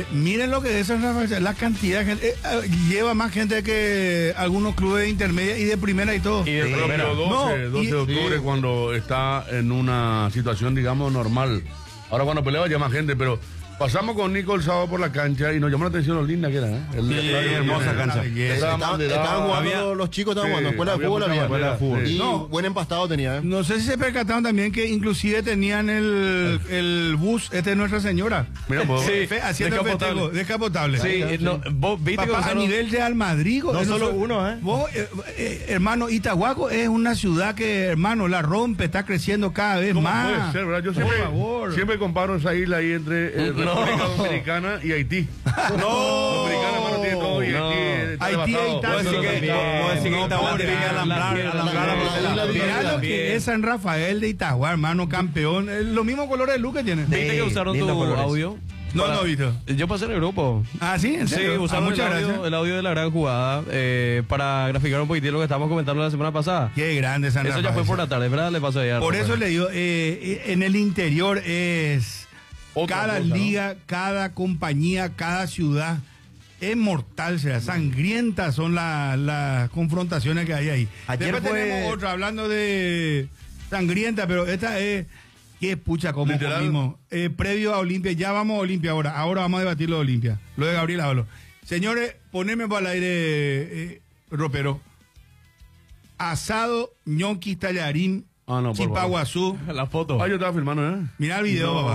Miren lo que es la cantidad de gente. Lleva más gente que algunos clubes de intermedia y de primera y todo. Y de primera. 12 de octubre cuando está en una situación, digamos, normal. Ahora cuando pelea ya más gente, pero pasamos con Nico el sábado por la cancha y nos llamó la atención lo linda que era, ¿eh? Hermosa cancha. Estaban jugando, los chicos estaban jugando, escuela de fútbol había. Sí. Y buen empastado tenía, ¿eh? No sé si se percataron también que inclusive tenían el bus, de Nuestra Señora. Mira, vos. Sí, haciendo el festejo, descapotable. Sí, vos viste Papá, a nivel Real Madrid. No solo uno, ¿eh? Vos, hermano, Itahuaco es una ciudad que, hermano, la rompe, está creciendo cada vez más. Puede ser, ¿verdad? Yo siempre comparo esa isla ahí entre República Dominicana y Haití. No. Dominicana, hermano, tiene todo y Haití está Haití Mirá lo que es San Rafael de Itagua, hermano, campeón. Los mismos colores de luz que tiene. ¿Viste que usaron tu audio? No, Vito. Yo pasé en el grupo. Ah, sí, en serio. Sí, usaron el audio de la gran jugada para graficar un poquito lo que estábamos comentando la semana pasada. Qué grande San Rafael. Eso ya fue por la tarde, ¿verdad? Le pasó ayer. Por eso le digo, en el interior es cada liga, cada compañía, cada ciudad. Es mortal, será sangrientas son las confrontaciones que hay ahí. Después tenemos otra hablando de sangrienta, pero esta es qué pucha como comimos. Previo a Olimpia, ya vamos a Olimpia ahora vamos a debatir lo de Olimpia, lo de Gabriel Ábalos. Señores, poneme para el aire, ropero. Asado, ñoquis, tallarín, chipaguazú. La foto. Yo estaba filmando, ¿eh? Mirá el video, papá.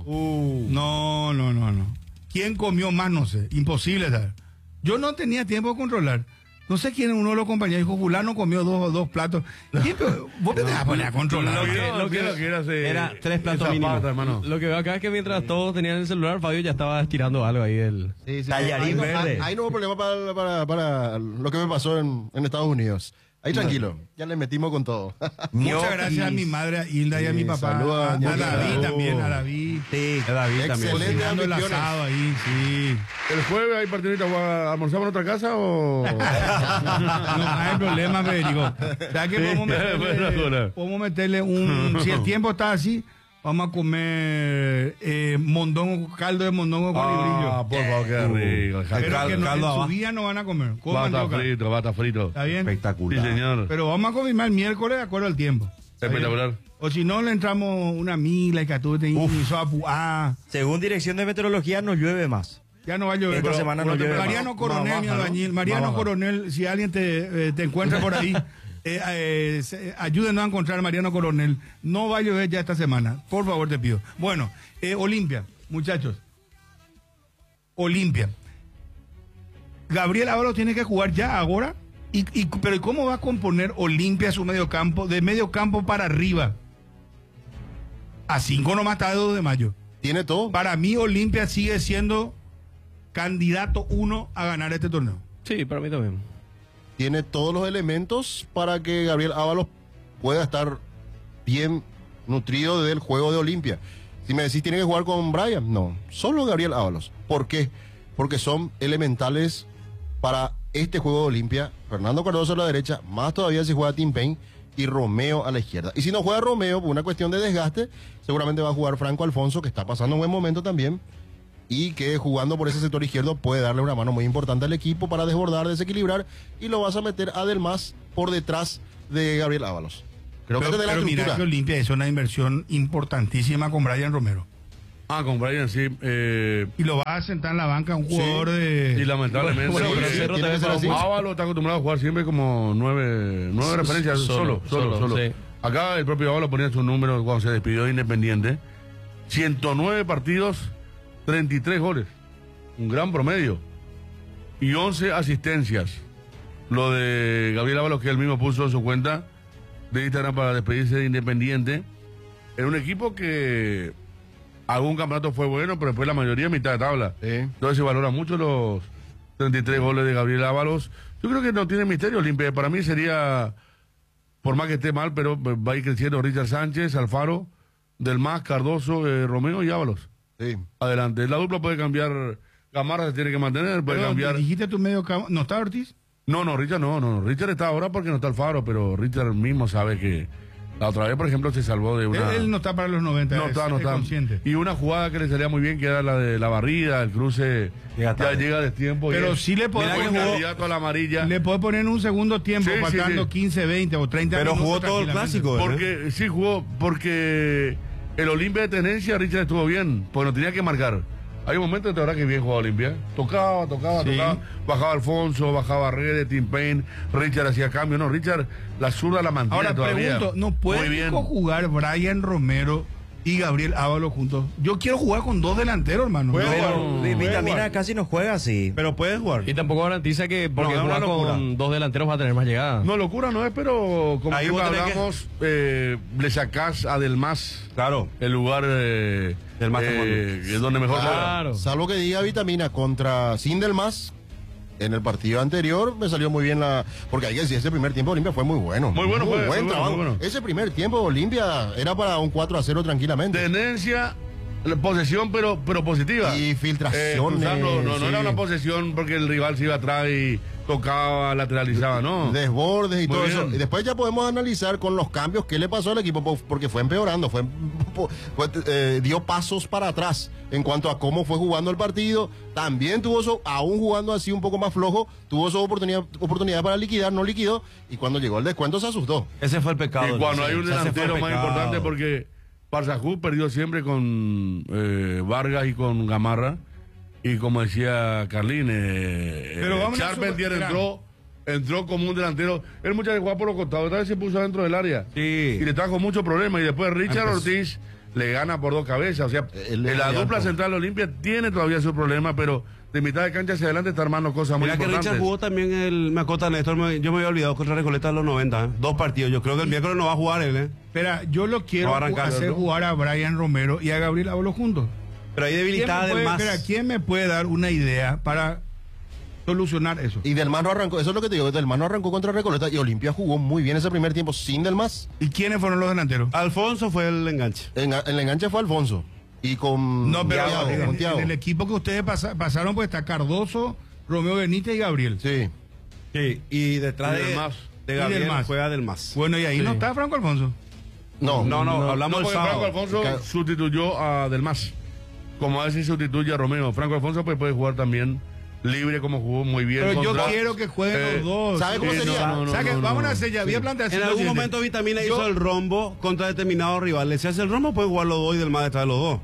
No. ¿Quién comió más? No sé. Imposible saber. Yo no tenía tiempo de controlar. No sé quién uno de los compañeros dijo, fulano comió dos platos. ¿Vos te vas a poner a controlar? Lo que era 3 platos mínimos. Lo que veo acá es que mientras todos tenían el celular, Fabio ya estaba estirando algo ahí del tallarín verde. Ahí no hubo problema para lo que me pasó en Estados Unidos. Ahí tranquilo, ya le metimos con todo. Muchas gracias a mi madre, a Hilda y a mi papá. Saluda, a David también, a David. Sí, a David también. Excelente el asado ahí, sí. ¿El jueves hay partidita? ¿Almorzamos en otra casa o...? No hay problema, Federico. ¿Sabes qué? Podemos meterle si el tiempo está así, vamos a comer mondongo, caldo de mondongo con librillo. Por favor, qué rico. Pero que en su día no van a comer. Bata frito. ¿Está bien? Espectacular. Sí, señor. Pero vamos a confirmar el miércoles de acuerdo al tiempo. Espectacular. O si no, le entramos una mila y catute y según Dirección de Meteorología, no llueve más. ya no va a llover. Esta semana no llueve. Mariano Coronel, mi albañil. Mariano Coronel, si alguien te encuentra por ahí, ayúdenos a encontrar a Mariano Coronel. No va a llover ya esta semana. Por favor, te pido. Bueno, Olimpia, muchachos. Olimpia. Gabriel Ábalos tiene que jugar ya ahora. Pero ¿cómo va a componer Olimpia su mediocampo? De mediocampo para arriba. A 5 nomás está de 2 de mayo. Tiene todo. Para mí, Olimpia sigue siendo candidato 1 a ganar este torneo. Sí, para mí también. Tiene todos los elementos para que Gabriel Ábalos pueda estar bien nutrido del juego de Olimpia. Si me decís, ¿tiene que jugar con Brian? No, solo Gabriel Ábalos. ¿Por qué? Porque son elementales para este juego de Olimpia. Fernando Cardoso a la derecha, más todavía si juega Tim Payne y Romeo a la izquierda. Y si no juega Romeo, por una cuestión de desgaste, seguramente va a jugar Franco Alfonso, que está pasando un buen momento también, y que jugando por ese sector izquierdo puede darle una mano muy importante al equipo para desbordar, desequilibrar, y lo vas a meter a Del Mas por detrás de Gabriel Ábalos. Creo que pero mira que Olimpia hizo una inversión importantísima con Brian Romero. Con Brian, sí. Y lo va a sentar en la banca un jugador de... Y lamentablemente... Ábalos está acostumbrado a jugar siempre como 9 referencias solo. Sí. Acá el propio Ábalos ponía sus números cuando se despidió de Independiente. 109 partidos, 33 goles. Un gran promedio. Y 11 asistencias. Lo de Gabriel Ábalos, que él mismo puso en su cuenta de Instagram para despedirse de Independiente. Era un equipo que... algún campeonato fue bueno, pero después la mayoría mitad de tabla. Sí. Entonces se valora mucho los 33 goles de Gabriel Ábalos. Yo creo que no tiene misterio Olimpia. Para mí sería, por más que esté mal, pero va a ir creciendo Richard Sánchez, Alfaro, Del Mas, Cardoso, Romeo y Ábalos. Sí. Adelante. La dupla puede cambiar, Gamarra se tiene que mantener, puede cambiar. ¿Dijiste tu medio campo? ¿No está Ortiz? No, Richard no. Richard está ahora porque no está Alfaro, pero Richard mismo sabe que La otra vez, por ejemplo, se salvó de una... Él no está para los 90, no está. consciente. Y una jugada que le salía muy bien, que era la de la barrida, el cruce, ya llega de tiempo. Pero sí le puede candidato a la amarilla. Le puede poner en un segundo tiempo, faltando 15, 20 o 30 pero minutos. Pero jugó todo el clásico, porque sí jugó, porque el Olimpia de tenencia, Richard estuvo bien, pues no tenía que marcar. Hay un momento de verdad que bien jugaba Olimpia. Tocaba. Bajaba Alfonso, bajaba Redes, Tim Payne, Richard hacía cambio. No, Richard, la zurda la mantiene. Ahora todavía. Pregunto, ¿no puede jugar Brian Romero y Gabriel Ábalos juntos? Yo quiero jugar con dos delanteros, hermano. Pero Vitamina casi no juega así. Pero puede jugar. Y tampoco garantiza que porque juega con dos delanteros va a tener más llegada. No, locura no es, pero como ahí hablamos, le sacás a Delmas. Claro. El lugar es donde mejor juega. Salvo que diga Vitamina sin Delmas. En el partido anterior me salió muy bien porque hay que decir, ese primer tiempo de Olimpia fue muy bueno. Muy buen trabajo. Bueno. Ese primer tiempo de Olimpia era para un 4-0 tranquilamente. Tendencia, posesión, pero positiva. Y filtraciones. No era una posesión porque el rival se iba atrás y tocaba, lateralizaba, ¿no? Desbordes y muy todo bien. Eso. Y después ya podemos analizar con los cambios qué le pasó al equipo, porque fue empeorando, dio pasos para atrás en cuanto a cómo fue jugando el partido. También aún jugando así un poco más flojo, tuvo su oportunidad para liquidar, no liquidó, y cuando llegó el descuento se asustó. Ese fue el pecado. Y cuando hay un delantero más importante, porque Parsahú perdió siempre con Vargas y con Gamarra. Y como decía Carlín, Charpentier entró como un delantero. Él muchas veces jugaba por los costados, otra vez se puso dentro del área. Sí. Y le trajo muchos problemas. Y después Richard Ortiz le gana por dos cabezas. O sea, la dupla central de Olimpia tiene todavía su problema, pero de mitad de cancha hacia adelante está armando cosas muy importantes. Que Richard jugó también me acota Néstor, yo me había olvidado contra Recoleta de los 90, 2 partidos. Yo creo que el miércoles no va a jugar él, Espera, yo lo quiero hacer jugar a Brian Romero y a Gabriel Ábalos juntos. Pero hay debilitada del más. ¿Quién me puede dar una idea para solucionar eso? Y Delmas no arrancó, eso es lo que te digo, Delmas no arrancó contra Recoleta y Olimpia jugó muy bien ese primer tiempo sin Delmas. ¿Y quiénes fueron los delanteros? Alfonso fue el enganche. El enganche fue Alfonso. Y con Thiago. En el equipo que ustedes pasaron, pues está Cardoso, Romeo Benítez y Gabriel. Sí. Y detrás de Gabriel juega Delmas. Bueno, y ahí no está Franco Alfonso. No, hablamos del sábado. Franco Alfonso sustituyó a Delmas. Como a veces sustituye a Romeo. Franco Alfonso pues puede jugar también libre, como jugó muy bien. Pero yo quiero que jueguen los dos. ¿Sabe cómo sería? Vamos a hacer ya. Voy a plantear. En algún momento Vitamina hizo el rombo contra determinados rivales. Si hace el rombo, puede jugar los dos y del más detrás de los dos.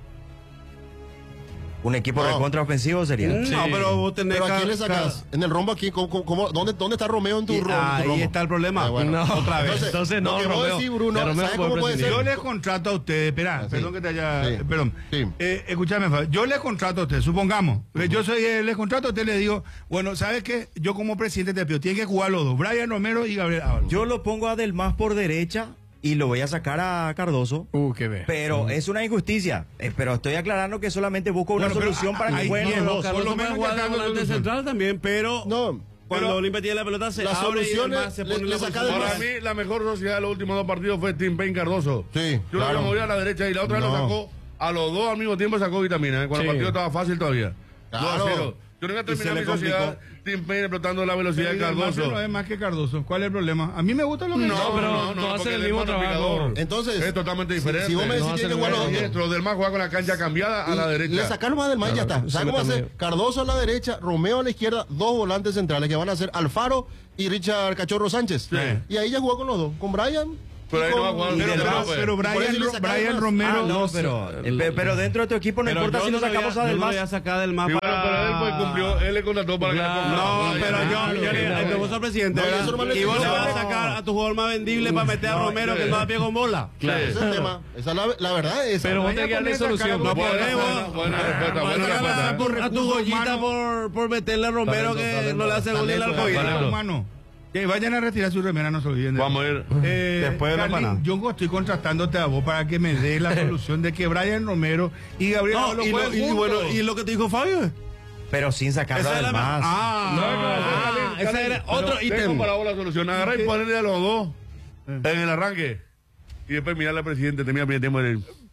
Un equipo contraofensivo sería. No, pero vos tenés ¿Pero a quién le sacás? En el rombo aquí, ¿dónde está Romeo en tu rombo? Ahí está el problema. Bueno. No, otra vez. Entonces no, Romeo. Decís, Bruno, ¿sabes cómo puede ser? Yo les contrato a ustedes, perdón que te haya... Sí. Perdón. Sí. Escúchame, yo les contrato a ustedes, supongamos. Yo les contrato a ustedes, les digo, bueno, ¿sabes qué? Yo como presidente te pido, tienen que jugar los dos, Brian Romero y Gabriel Ábalos. Yo lo pongo a Delmas por derecha y lo voy a sacar a Cardoso. Qué ve. Pero es una injusticia. Pero estoy aclarando que solamente busco una solución para que jueguen los dos. Por lo menos volante central también, pero cuando Olimpia tiene la pelota se abre y además se pone Para mí la mejor sociedad de los últimos 2 partidos fue Tim Payne Cardoso. Sí, yo lo moví a la derecha y la otra lo sacó a los dos al mismo tiempo, sacó Vitamina, cuando el partido estaba fácil todavía. Claro. Yo nunca terminé mi sociedad, Tim Payne explotando la velocidad de Cardoso. No es más que Cardoso. ¿Cuál es el problema? A mí me gusta lo que no hacen el mismo trabajo. Entonces, es totalmente diferente. Si vos me decís que jugar los del más juega con la cancha cambiada a la derecha. Le sacaron más del más y ya está. ¿Sabes cómo hacer? Cardoso a la derecha, Romeo a la izquierda, 2 volantes centrales que van a ser Alfaro y Richard Cachorro Sánchez. Sí. Y ahí ya jugó con los dos, con Brian. Pero ahí no va a jugar. Pero Brian Romero. Pero dentro de tu equipo no importa si lo sacamos a Delmas. Yo voy a sacar del mapa. Pero él pues cumplió, él le contrató para que le ponga. No, pero yo soy presidente. Y vos le vas a sacar a tu jugador más vendible para meter a Romero que no da pie con bola. Claro, ese es el tema. Esa es la verdad. Pero vos tenés que darle solución. No podemos. Buena respuesta. A tu Goyita por meterle a Romero que no le hace gol al arcoíris. Que vayan a retirar su remera, no se olviden. Vamos a ir. Después de la panada. Yo estoy contratándote a vos para que me des la solución de que Brian Romero y Gabriel Ábalos jueguen juntos. Y lo que te dijo Fabio. Pero sin sacarlo del más. Ese era otro ítem. Para vos la solución. Agarrar y ponerle a los dos en el arranque. Y después mirarle al presidente. Tenía bien tiempo de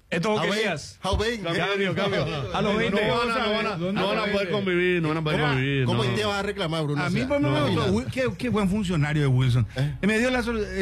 Esto vos querías. Cambio. A los 20. No van a poder convivir, ¿Cómo te vas a reclamar, Bruno? A mí por lo menos, qué buen funcionario de Wilson. Me dio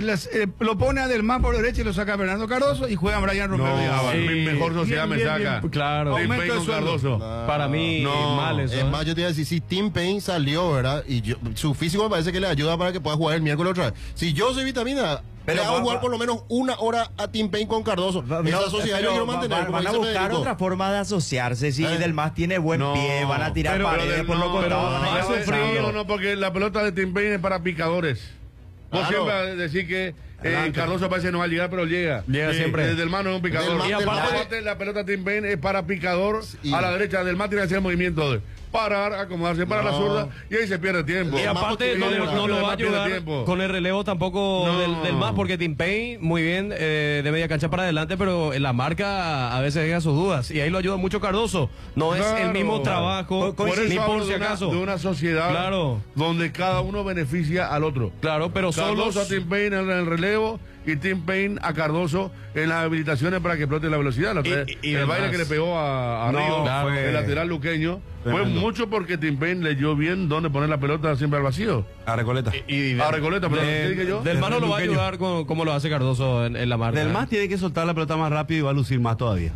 lo pone a Delmas por derecha y lo saca Fernando Cardoso y juega Brian Romero. Mi mejor sociedad me saca. Claro. Aumento de Cardoso. Para mí, mal eso. Es más, yo te iba a decir, si Tim Payne salió, ¿verdad? Y su físico me parece que le ayuda para que pueda jugar el miércoles otra vez. Si yo soy Vitamina, pero le hago jugar por lo menos una hora a Tim Payne con Cardoso. Esa sociedad yo quiero mantener. Van a buscar otra forma de asociarse. Si Delmas tiene buen pie, van a tirar paredes por los costados. No, porque la pelota de Tim Payne es para picadores. Vos siempre decís que Cardoso parece no va a llegar, pero llega. Llega siempre. Desde el mano es un picador. Y aparte la pelota de Tim Payne es para picador a la derecha. Del más tiene que hacer el movimiento de parar, acomodarse para la zurda y ahí se pierde tiempo. Y aparte no lo va a ayudar con el relevo tampoco del más, porque Tim Payne muy bien de media cancha para adelante, pero en la marca a veces deja sus dudas y ahí lo ayuda mucho Cardoso. No es el mismo trabajo, por eso ni por si acaso. De una sociedad donde cada uno beneficia al otro. Claro, pero Cardoso a Tim Payne en el relevo y Tim Payne a Cardoso en las habilitaciones para que explote la velocidad. Y el baile que le pegó a Río, el lateral luqueño, fue mucho porque Tim Payne leyó bien dónde poner la pelota siempre al vacío. A Recoleta. A Recoleta, pero ¿qué dije yo? Del Mano lo va a ayudar como lo hace Cardoso en la marca. Del más tiene que soltar la pelota más rápido y va a lucir más todavía.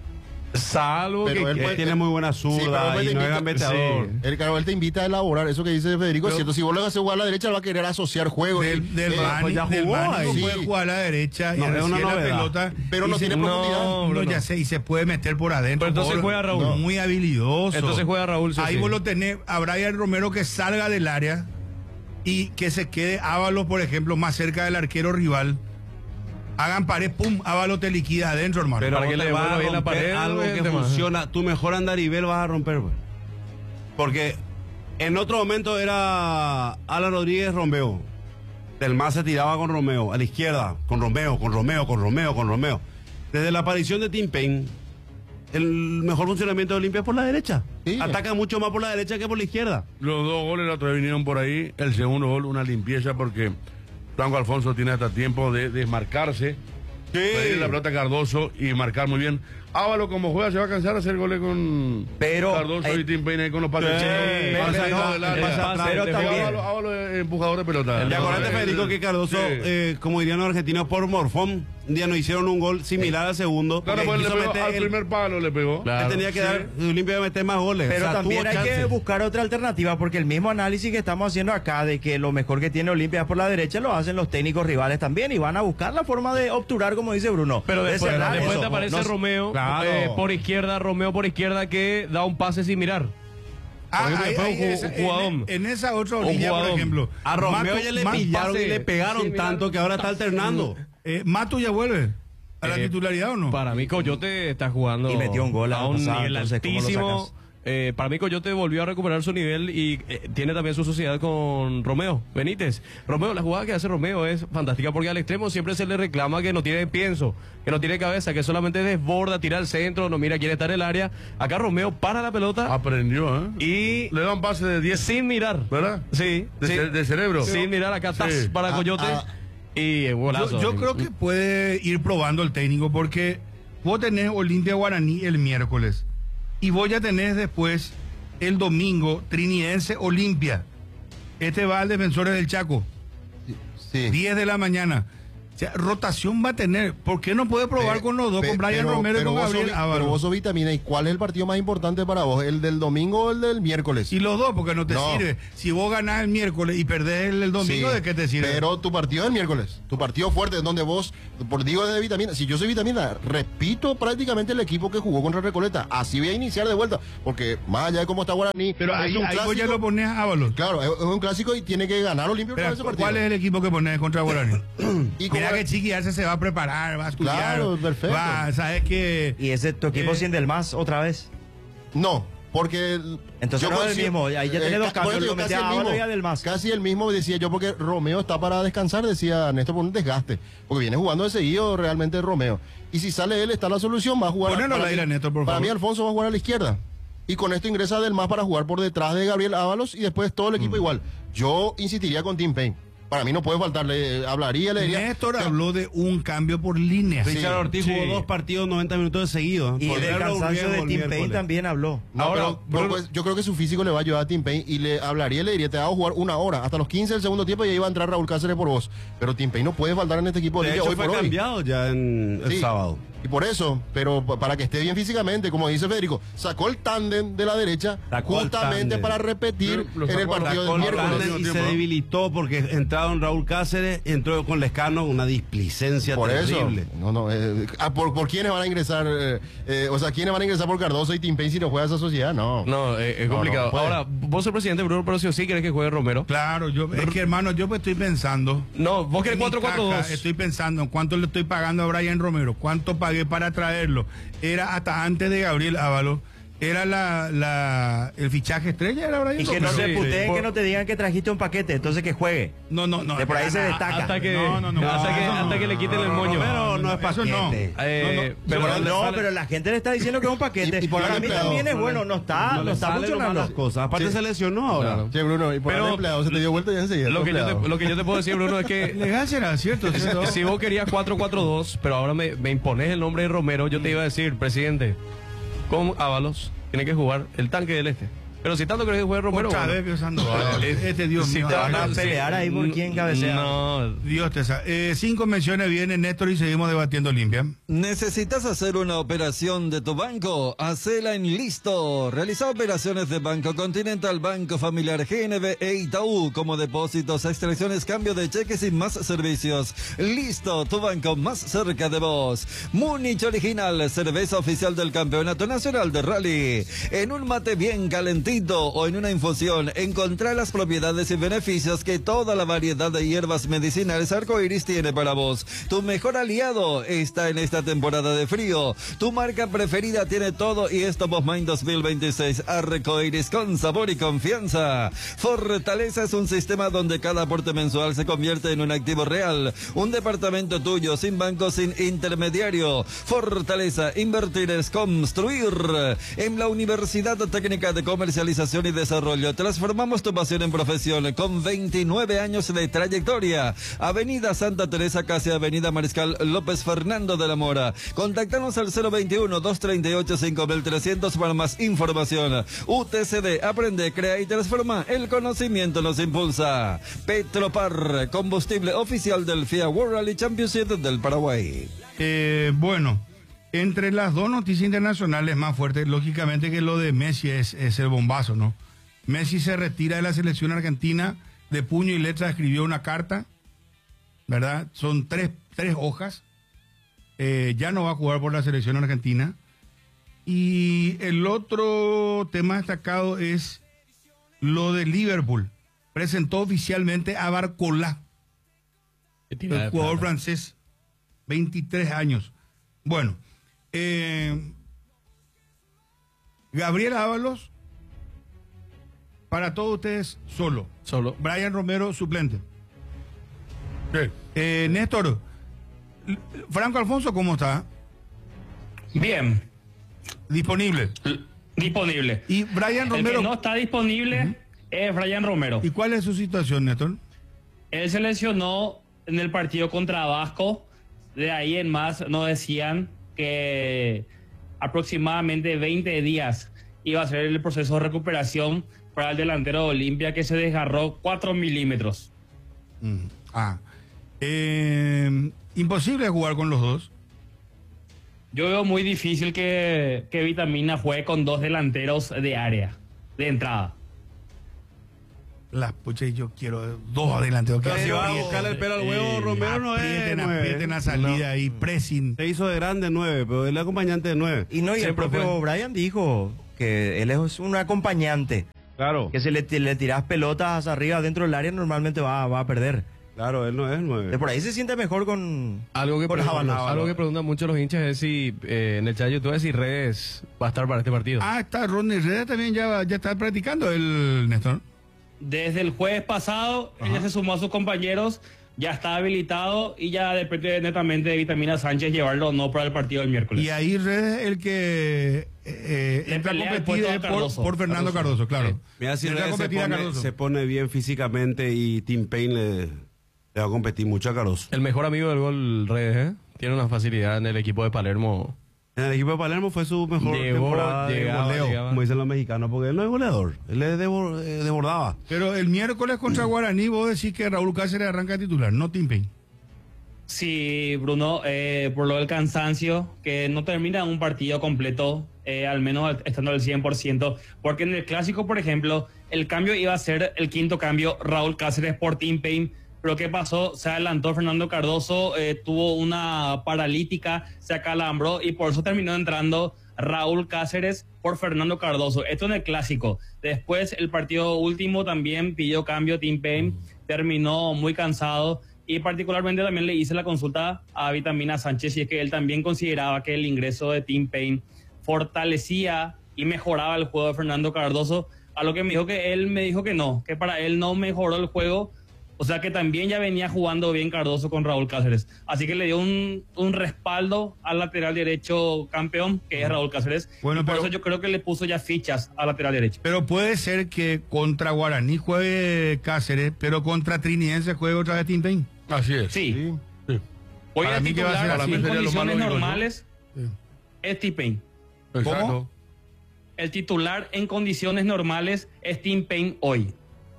Salvo pero que él tiene muy buena zurda y no es gambeteador. Él te invita a elaborar eso que dice Federico, es cierto. Si vos le vas a jugar a la derecha, él va a querer asociar juego. Pues ya jugó ahí. No puede jugar a la derecha y es una la pelota, pero no tiene profundidad. No, ya sé, y se puede meter por adentro. Pero entonces juega Raúl. Muy habilidoso. Entonces juega Raúl. Ahí vos lo tenés a Brian Romero que salga del área y que se quede Ábalos, por ejemplo, más cerca del arquero rival. Hagan pared, pum, Ábalos te liquida adentro, hermano. Pero para que le va a bien la pared, algo que funciona. Tu mejor andarivel vas a romper, güey. Porque en otro momento era Alan Rodríguez Romeo. Del más se tiraba con Romeo, a la izquierda, con Romeo. Desde la aparición de Tim Payne, el mejor funcionamiento de Olimpia es por la derecha. Sí. Ataca mucho más por la derecha que por la izquierda. Los dos goles la otra vez vinieron por ahí. El segundo gol, una limpieza porque Franco Alfonso tiene hasta tiempo de desmarcarse, pedir la pelota a Cardoso y marcar muy bien. Ábalos como juega se va a cansar de hacer goles con Cardoso y Tim Payne con los pases. Pero también Ábalos es empujador de pelota. ¿Te acuerdas, Federico, que Cardoso, como dirían los argentinos, por morfón, un día nos hicieron un gol similar al segundo? Claro, pues le pegó al primer palo, le pegó. Él tenía que dar, Olimpia de meter más goles. Pero también hay que buscar otra alternativa, porque el mismo análisis que estamos haciendo acá de que lo mejor que tiene Olimpia es por la derecha, lo hacen los técnicos rivales también y van a buscar la forma de obturar, como dice Bruno. Pero después te aparece Romeo. Por izquierda, Romeo por izquierda, que da un pase sin mirar. En esa otra orilla, por ejemplo, a Romeo ya le pillaron y le pegaron tanto que ahora está alternando. Mato ya vuelve a la titularidad, ¿o no? Para mí Coyote está jugando y metió un gol a un nivel altísimo. Para mí Coyote volvió a recuperar su nivel y tiene también su sociedad con Romeo Benítez. Romeo, la jugada que hace Romeo es fantástica porque al extremo siempre se le reclama que no tiene pienso, que no tiene cabeza, que solamente desborda, tira al centro, no mira quién está en el área. Acá Romeo para la pelota. Aprendió, y le da un pase de 10 sin mirar, ¿verdad? Sí, de cerebro. Sin mirar, acá para Coyote. Y golazo. Yo creo que puede ir probando el técnico porque vos tenés Olimpia Guaraní el miércoles. Y vos ya tenés después el domingo Trinidense Olimpia. Este va al Defensores del Chaco. 10 de la mañana. O sea, rotación va a tener. ¿Por qué no puede probar con los dos, con Brian Romero y con Gabriel Ábalos? Pero vos sos Vitamina, ¿y cuál es el partido más importante para vos? ¿El del domingo o el del miércoles? Y los dos, porque no te sirve. Si vos ganás el miércoles y perdés el domingo, ¿de qué te sirve? Pero tu partido es el miércoles. Tu partido fuerte es donde vos, digo de Vitamina, si yo soy Vitamina, repito prácticamente el equipo que jugó contra Recoleta. Así voy a iniciar de vuelta, porque más allá de cómo está Guaraní. Pero ahí vos ya lo ponés a Ábalos. Claro, es un clásico y tiene que ganar Olimpia para ese partido. ¿Cuál es el equipo que pones contra Guaraní? Mira que Chiqui se va a preparar, va a estudiar. Claro, perfecto. ¿Sabes qué? ¿Y ese tu equipo sin del más otra vez? No, porque entonces no es el mismo, ahí ya tenés dos cambios, casi el mismo, decía yo, porque Romeo está para descansar, decía Néstor, por un desgaste, porque viene jugando de seguido realmente Romeo, y si sale él está la solución, va a jugar. Ponelo al aire, Néstor, por favor. Para mí Alfonso va a jugar a la izquierda, y con esto ingresa del más para jugar por detrás de Gabriel Ábalos, y después todo el equipo igual. Yo insistiría con Tim Payne. Para mí no puede faltarle, hablaría, le diría... Néstor habló de un cambio por línea. Richard Ortiz jugó 2 partidos, 90 minutos de seguido. Y del cansancio de Tim Payne también habló. No, Ahora, pero pues, yo creo que su físico le va a ayudar a Tim Payne y le hablaría, le diría, te hago jugar 1 hora, hasta los 15 del segundo tiempo y ahí va a entrar Raúl Cáceres por vos. Pero Tim Payne no puede faltar en este equipo de De Olimpia hecho, hoy fue por hoy. cambiado ya en el Sí, sábado. Y por eso, pero para que esté bien físicamente, como dice Federico, sacó el tándem de la derecha Sacó el justamente tándem. para repetir Lo en el sacó, partido Sacó del el miércoles. tándem y se tiempo, ¿no? debilitó porque entraron Raúl Cáceres, entró con Lescano, una displicencia Por terrible. eso, ¿por quiénes van a ingresar? O sea, ¿quiénes van a ingresar por Cardoso y Tim Payne si no juega esa sociedad? No. No, es complicado. no puede. Ahora, vos sos presidente, Bruno, pero si o sí querés que juegue Romero. Claro, es que hermano, yo pues estoy pensando. No, vos querés en mi 4-4-2. caja estoy pensando en cuánto le estoy pagando a Brian Romero, cuánto pagué para traerlo. Era hasta antes de Gabriel Ábalos. Era el fichaje estrella, era Brian Y que Romero. no se Sí, puteen, sí. que no te digan que trajiste un paquete, entonces que juegue. No. De por ahí se destaca. Hasta que, No, hasta que le quiten el moño. Romero no es Eso no. paquete. Pero la gente le está diciendo que es un paquete. Y por Para el mí empleado. también es bueno, no está salen funcionando. las cosas. Aparte Sí. se lesionó ahora. Claro. Che, Bruno, y por Pero- el empleado se te dio vuelta y ya enseguida. Lo que, empleado. lo que yo te puedo decir, Bruno, es que Legal será, ¿cierto? si vos querías 4-4-2, pero ahora me impones el nombre de Romero, yo te iba a decir, presidente, con Ábalos tiene que jugar el tanque del este. Pero si tanto querés jugar Romero, Otra bueno. vez pensando, Dios Si mío. te van a sí, pelear ahí por quién cabecea. No, Dios te sabe. 5 menciones vienen, Néstor, y seguimos debatiendo limpia. ¿Necesitas hacer una operación de tu banco? Hacela en Listo. Realiza operaciones de Banco Continental, Banco Familiar, GNB e Itaú, como depósitos, extracciones, cambio de cheques y más servicios. Listo, tu banco más cerca de vos. Múnich Original, cerveza oficial del Campeonato Nacional de Rally. En un mate bien calentito o en una infusión, encontrá las propiedades y beneficios que toda la variedad de hierbas medicinales Arcoiris tiene para vos. Tu mejor aliado está en esta temporada de frío. Tu marca preferida tiene todo y es Top of Mind 2026. Arcoiris con sabor y confianza. Fortaleza es un sistema donde cada aporte mensual se convierte en un activo real. Un departamento tuyo, sin banco, sin intermediario. Fortaleza, invertir es construir. En la Universidad Técnica de Comercialización y Desarrollo transformamos tu pasión en profesión con 29 años de trayectoria. Avenida Santa Teresa, casi Avenida Mariscal López Fernando de la Mora. Contactanos al 021-238-5300 para más información. UTCD, aprende, crea y transforma. El conocimiento nos impulsa. Petropar, combustible oficial del FIA World Rally Championship del Paraguay. Bueno, entre las dos noticias internacionales más fuertes, lógicamente que lo de Messi es el bombazo, ¿no? Messi se retira de la selección argentina, de puño y letra escribió una carta, ¿verdad? Son tres hojas, ya no va a jugar por la selección argentina. Y el otro tema destacado es lo de Liverpool. Presentó oficialmente a Barcola, el jugador francés, 23 años. Bueno, Gabriel Ábalos, para todos ustedes, solo. Brian Romero, suplente. Néstor, Franco Alfonso, ¿cómo está? Bien, Disponible. disponible. Y Brian El Romero. que no está disponible es Brian Romero. ¿Y cuál es su situación, Néstor? Él se lesionó en el partido contra Vasco. De ahí en más nos decían que aproximadamente 20 días iba a ser el proceso de recuperación para el delantero de Olimpia, que se desgarró 4 milímetros. Imposible jugar con los dos. Yo veo muy difícil que Vitamina juegue con 2 delanteros de área, de entrada. Las puchas, yo quiero 2 adelanteros. Pero si va a buscarle el pelo al huevo, Romero no es Aprieten la salida y pressing. Se hizo de grande 9, pero él es acompañante de 9. Y no, y el Siempre propio Brian dijo que él es un acompañante. Claro, Que si le tirás pelotas hacia arriba dentro del área, normalmente va a perder. claro, él no es 9. De por ahí se siente mejor con algo que Ábalos. preguntan mucho los hinchas es si en el chat de YouTube si Redes va a estar para este partido. Está Ronnie Reda también ya está practicando el Néstor. Desde el jueves pasado, ella se sumó a sus compañeros, ya está habilitado y ya depende netamente de Vitamina Sánchez llevarlo o no para el partido del miércoles. Y ahí Redes el que entra a pelea el competir puesto a Cardoso. por Fernando Cardoso, claro. Mira, si Entra a Redes competir a Cardoso. se pone bien físicamente y Tim Payne Le va a competir mucho a Cardoso. El mejor amigo del gol Redes, ¿eh? Tiene una facilidad en el equipo de Palermo. En el equipo de Palermo fue su mejor temporada de goleo, como dicen los mexicanos, porque él no es goleador, él le desbordaba. Pero el miércoles contra Guaraní vos decís que Raúl Cáceres arranca de titular, no Tim Payne. Sí, Bruno, por lo del cansancio, que no termina un partido completo, al menos estando al 100%, porque en el Clásico, por ejemplo, el cambio iba a ser el quinto cambio, Raúl Cáceres por Tim Payne, pero ¿qué pasó? Se adelantó Fernando Cardoso, tuvo una paralítica, se acalambró y por eso terminó entrando Raúl Cáceres por Fernando Cardoso. Esto en el Clásico. Después, el partido último también pidió cambio Tim Payne, terminó muy cansado. Y particularmente también le hice la consulta a Vitamina Sánchez y es que él también consideraba que el ingreso de Tim Payne fortalecía y mejoraba el juego de Fernando Cardoso, a lo que me dijo que él me dijo que no, que para él no mejoró el juego, o sea que también ya venía jugando bien Cardoso con Raúl Cáceres. Así que le dio un respaldo al lateral derecho campeón, que es Raúl Cáceres. Bueno, por eso yo creo que le puso ya fichas al lateral derecho. Pero puede ser que contra Guaraní juegue Cáceres, pero contra Trinidense juegue otra vez Tim Payne. Así es. Sí. Voy a titular en condiciones normales, es Tim Payne. ¿Cómo? El titular en condiciones normales es Tim Payne hoy.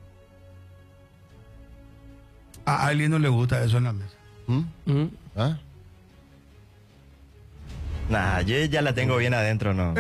A alguien no le gusta eso en la mesa. ¿Ah? Nah, yo ya la tengo bien adentro, ¿no?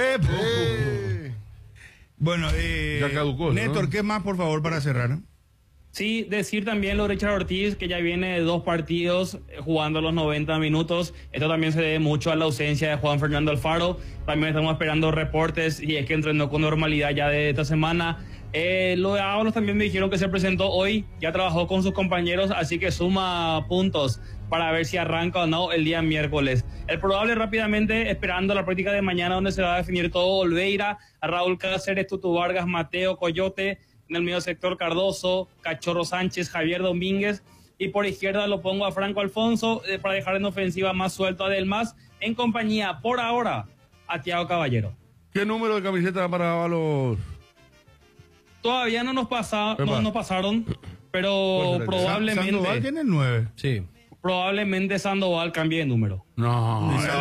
Bueno, ya caducó, Néstor, ¿no? ¿qué más, por favor, para cerrar? Sí, decir también lo de Richard Ortiz, que ya viene de 2 partidos jugando los 90 minutos. Esto también se debe mucho a la ausencia de Juan Fernando Alfaro. También estamos esperando reportes y es que entrenó con normalidad ya de esta semana. Lo de Ábalos también me dijeron que se presentó hoy, ya trabajó con sus compañeros, así que suma puntos para ver si arranca o no el día miércoles. El probable rápidamente, esperando la práctica de mañana donde se va a definir todo: Olveira, Raúl Cáceres, Tutu Vargas, Mateo, Coyote, en el medio sector Cardoso, Cachorro Sánchez, Javier Domínguez, y por izquierda lo pongo a Franco Alfonso para dejar en ofensiva más suelto a Delmas, en compañía por ahora a Thiago Caballero. ¿Qué número de camiseta para Ábalos? Todavía no nos pasaron, pero probablemente... Sandoval tiene el 9. Sí. Probablemente Sandoval cambie de número. No, le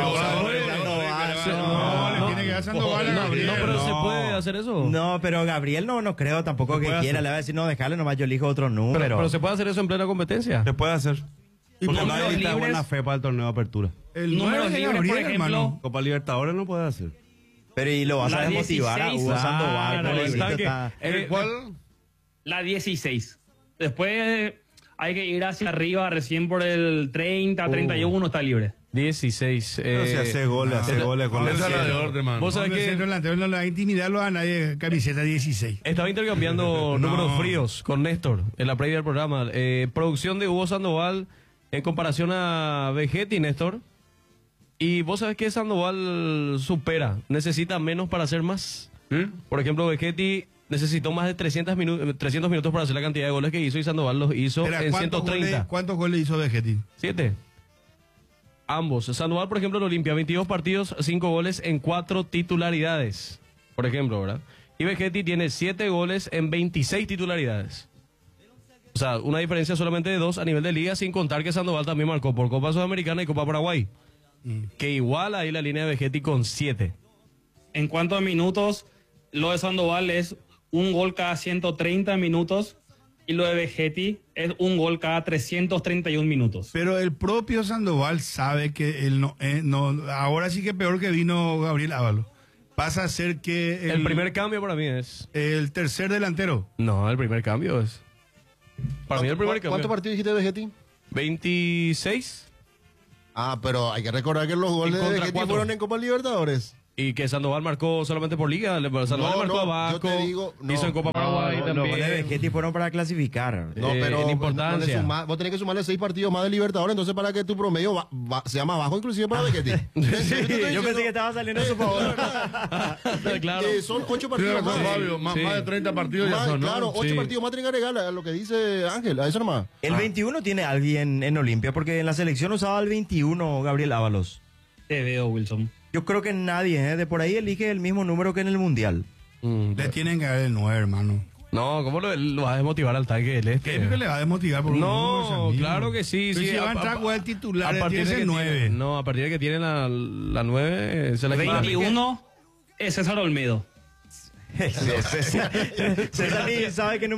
tiene que dar Sandoval a Gabriel. No, pero ¿se puede hacer eso? No, pero Gabriel no creo tampoco que quiera. Le va a decir, no, déjale nomás, yo elijo otro número. Pero ¿se puede hacer eso en plena competencia? Se puede hacer. ¿Y Porque no números hay libres? buena fe para el torneo de apertura. El Números 9 de libres, Gabriel, por ejemplo. hermano. Copa Libertadores no puede hacer. Pero y lo vas a La desmotivar a 16, Hugo Sandoval. claro, pobrecito, está que- está- ¿Cuál? La 16. Después hay que ir hacia arriba, recién por el 30, 31 está libre. 16. Pero si hace goles con Esa el es la de cielo. orden, man. Vos sabés El que centro delantero no le va a intimidarlo a nadie, camiseta 16. estaba intercambiando números fríos con Néstor en la previa del programa. Producción de Hugo Sandoval en comparación a Vegetti, Néstor. Y vos sabés que Sandoval supera, necesita menos para hacer más. ¿Sí? Por ejemplo, Vegetti necesitó más de 300 minutos para hacer la cantidad de goles que hizo y Sandoval los hizo Espera, en ¿cuántos 130. ¿Cuántos goles hizo Vegetti? 7. Ambos. Sandoval, por ejemplo, lo limpia. 22 partidos, 5 goles en 4 titularidades. Por ejemplo, ¿verdad? Y Vegetti tiene 7 goles en 26 titularidades. O sea, una diferencia solamente de 2 a nivel de liga, sin contar que Sandoval también marcó por Copa Sudamericana y Copa Paraguay. Que igual ahí la línea de Vegetti con 7. En cuanto a minutos, lo de Sandoval es un gol cada 130 minutos y lo de Vegetti es un gol cada 331 minutos. Pero el propio Sandoval sabe que él no, ahora sí que peor que vino Gabriel Ábalos. Pasa a ser que El primer cambio para mí es... el tercer delantero. No, el primer cambio es... Para mí el primer cambio. ¿Cuántos partidos dijiste de Vegetti? 26. Ah, pero hay que recordar que los goles de contra Vegetti 4. fueron en Copa Libertadores. Y que Sandoval marcó solamente por liga. Sandoval marcó a Vasco, yo te digo, no. hizo en Copa Paraguay Los también. goles de Vegetti fueron para clasificar. No, pero en no importancia. vos tenés que sumarle 6 partidos más de Libertadores, entonces para que tu promedio sea más bajo inclusive para Vegetti. Yo pensé que estaba saliendo a su favor. Claro. Son 8 Tiene partidos razón, más. Fabio. Más Sí. de 30 partidos ya Más, son, ¿no? claro, 8 Sí. partidos más tienen que agregar a lo que dice Ángel, a eso nomás. El 21 tiene alguien en Olimpia, porque en la selección usaba el 21 Gabriel Ábalos. Te veo, Wilson. Yo creo que nadie de por ahí elige el mismo número que en el Mundial. Le tienen que dar el 9, hermano. No, ¿cómo lo va a desmotivar al tanque del este? ¿Qué le va a desmotivar por un No, número, claro que sí. Pero sí si va a entrar a jugar el titular, tiene ese 9. No, a partir de que tiene la 9, se la 21 es César Olmedo. César sabe que